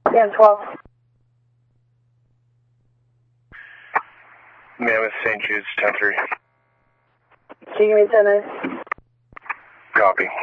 Dan 12. Mammoth, St. Jude's, 10-3. Can you give me 10 minutes? Copy.